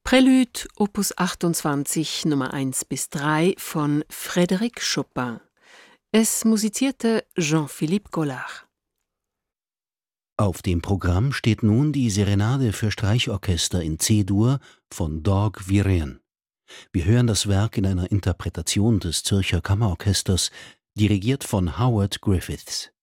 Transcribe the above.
Prélude Opus 28 Nummer 1 bis 3 von Frédéric Chopin. Es musizierte Jean-Philippe Collard. Auf dem Programm steht nun die Serenade für Streichorchester in C-Dur von Dag Viren. Wir hören das Werk in einer Interpretation des Zürcher Kammerorchesters, dirigiert von Howard Griffiths.